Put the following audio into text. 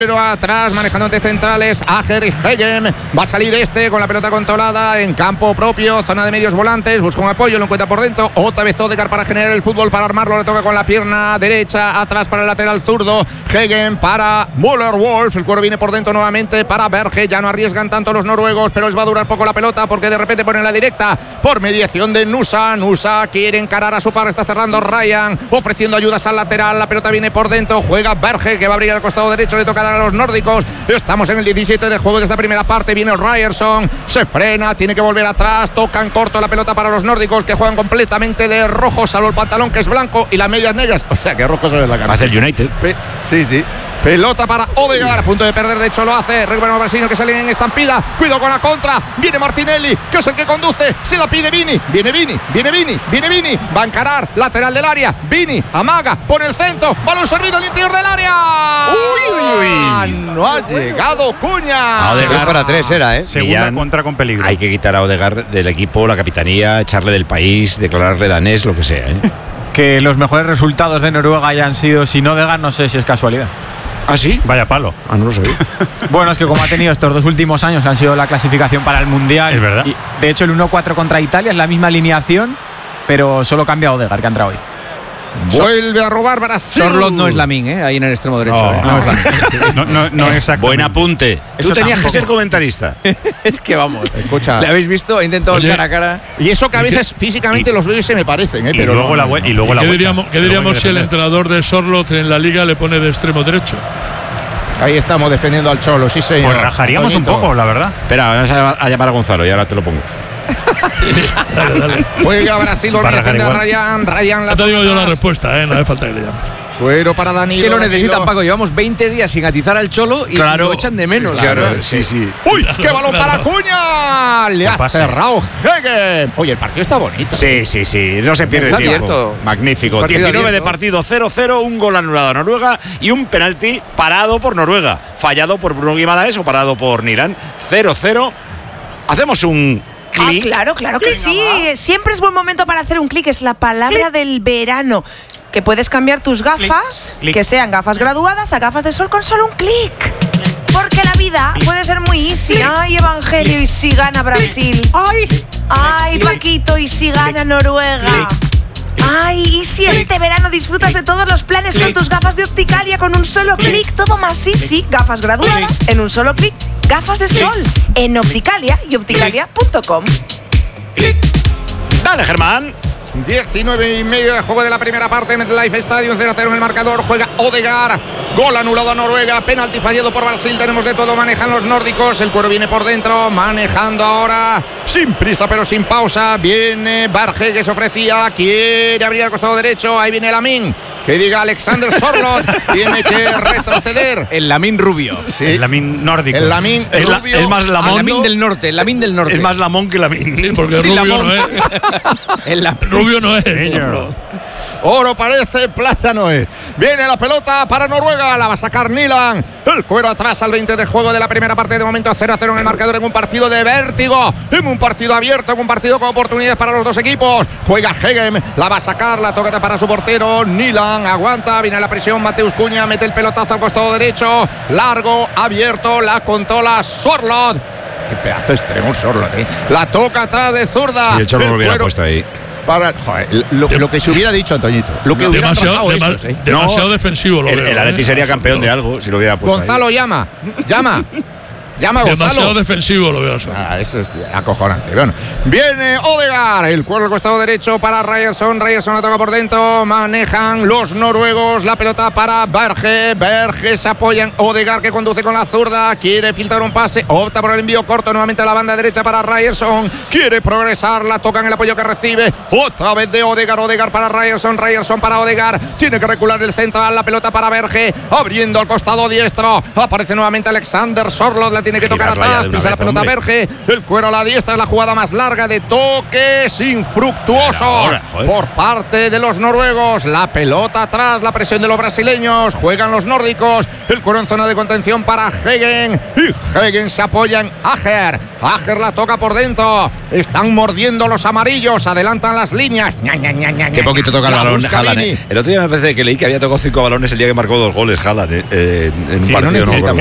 Pero atrás, manejando ante centrales, Ager y Hegem. Va a salir con la pelota controlada en campo propio, zona de medios volantes. Busca un apoyo, lo encuentra por dentro. Otra vez Odegaard para generar el fútbol, para armarlo. Le toca con la pierna derecha, atrás para el lateral zurdo. Hegem para Müller-Wolf. El cuero viene por dentro nuevamente para Berge. Ya no arriesgan tanto los noruegos, pero les va a durar poco la pelota porque de repente ponen la directa por mediación de Nusa. Nusa quiere encarar a su par. Está cerrando Ryan, ofreciendo ayudas al lateral. La pelota viene por dentro. Juega Berge, que va a abrir al costado derecho. Le toca a los nórdicos. Estamos en el 17 de juego de esta primera parte. Viene Ryerson, se frena, tiene que volver atrás. Tocan corto la pelota para los nórdicos, que juegan completamente de rojo, salvo el pantalón, que es blanco, y las medias negras. O sea, que rojo sale la cara. Hace el United. Sí. Pelota para Odegaard, a punto de perder, de hecho lo hace. Recupera el brasileño, que sale en estampida. Cuidado con la contra. Viene Martinelli, que es el que conduce. Se la pide Vini. Viene Vini. Va a encarar lateral del área. Vini amaga, pone el centro. Balón servido al interior del área. Uy. No ha llegado Cuña. Odegaard para 3 era, ¿eh? Segunda contra con peligro. Hay que quitar a Odegaard del equipo, la capitanía, echarle del país, declararle danés, lo que sea, ¿eh? Que los mejores resultados de Noruega hayan sido sin Odegaard, no sé si es casualidad. ¿Ah, sí? Vaya palo. Ah, no lo sabía. Bueno, es que como ha tenido estos 2 últimos años que han sido la clasificación para el Mundial. Es verdad. Y de hecho, el 1-4 contra Italia es la misma alineación, pero solo cambia Odegaard, que ha entrado hoy. Vuelve a robar Brasil. Sorloth no es Lamin, ahí en el extremo derecho. No, no es Lamin. No, exactamente. Buen apunte. Tú Eso tenías tampoco. que ser comentarista. Es que vamos. Escucha. ¿Le habéis visto? Ha intentado el cara a cara. Y eso que a veces físicamente los veo y se me parecen, Y pero luego la vuelta. ¿Qué diríamos si el entrenador de Sorloth en la liga le pone de extremo derecho? Ahí estamos defendiendo al Cholo, sí señor. Pues rajaríamos un Antoñito. poco, la verdad. Espera, vamos a llamar a Gonzalo y ahora te lo pongo. Dale. Juega Brasil, Va a organización de rajar Ryan la Ya te digo yo la toca atrás. respuesta, no hace falta que le llames. Cuero para Danilo. Es que lo necesitan, Danilo. Paco. Llevamos 20 días sin atizar al Cholo y lo echan de menos. Claro, la verdad. sí. ¡Uy! ¡Qué balón para Cuña! Le ha pase. cerrado Hegem. Oye, el partido está bonito. Sí. No se pierde Está tiempo. abierto. Magnífico. Partido 19 de abierto. partido, 0-0, un gol anulado a Noruega y un penalti parado por Noruega. Fallado por Bruno Guimaraes o parado por Niran. 0-0. Hacemos un clic. Claro que sí. Siempre es buen momento para hacer un clic. Es la palabra del verano. Que puedes cambiar tus gafas, Clic. que sean gafas graduadas, a gafas de sol con solo un clic. Porque la vida puede ser muy easy. Ay, Evangelio, y si gana Brasil. Ay, Paquito, y si gana Noruega. Ay, y si este verano disfrutas de todos los planes con tus gafas de Opticalia con un solo clic, todo más easy. Gafas graduadas en un solo clic. Gafas de sol en Opticalia y opticalia.com. Dale, Germán. 19:30 de juego de la primera parte. MetLife Stadium, 0-0 en el marcador. Juega Odegaard. Gol anulado a Noruega. Penalti fallado por Brasil. Tenemos de todo. Manejan los nórdicos. El cuero viene por dentro. Manejando ahora. Sin prisa, pero sin pausa. Viene Berge, que se ofrecía. Quiere abrir al costado derecho. Ahí viene Lamin. Que diga Alexander Sorloth. Tiene que retroceder. El Lamin rubio. Sí. El Lamin nórdico. El Lamin rubio. es más El lamón. Lamin del norte. El Lamin del norte. Es más lamón que Lamin. Sí, porque Sí, rubio Lamón. no es. El Lamin. Rubio no es. Señor. Oro parece, plata no es. Viene la pelota para Noruega, la va a sacar Nilan. El cuero atrás al 20 de juego de la primera parte. De momento 0-0 en el marcador, en un partido de vértigo, en un partido abierto, en un partido con oportunidades para los dos equipos. Juega Hegem, la va a sacar, la toca para su portero. Nilan aguanta, viene la presión. Mateus Cuña mete el pelotazo al costado derecho. Largo, abierto, la controla Sorloth. Qué pedazo extremo Sorloth, La toca atrás de zurda. Si el Cholo lo hubiera cuero puesto ahí. para, joder, lo que se hubiera dicho, Antoñito. Lo que hubieran Demasiado, pasado estos, demasiado defensivo lo veo. El Atleti sería campeón de algo si lo hubiera puesto Gonzalo ahí. llama Demasiado Gonzalo. defensivo lo veo. Eso es acojonante. Bueno, viene Odegaard, el cuerno al costado derecho para Ryerson. Ryerson la toca por dentro. Manejan los noruegos la pelota para Berge. Berge se apoya en Odegaard, que conduce con la zurda. Quiere filtrar un pase. Opta por el envío corto nuevamente a la banda derecha para Ryerson. Quiere progresar. La toca en el apoyo que recibe. Otra vez de Odegaard. Odegaard para Ryerson. Ryerson para Odegaard. Tiene que recular el central. La pelota para Berge. Abriendo al costado diestro. Aparece nuevamente Alexander Sorloth. La tiene tiene que tocar atrás, pisa la pelota Berge, el cuero a la diestra, es la jugada más larga de toques, infructuoso por parte de los noruegos. La pelota atrás, la presión de los brasileños, juegan los nórdicos, el cuero en zona de contención para Hegen y Hegen se apoya en Ajer. Ajer la toca por dentro, están mordiendo los amarillos, adelantan las líneas. Qué poquito toca el balón Haaland. El otro día me parece que leí que había tocado 5 balones el día que marcó 2 goles Haaland en un partido.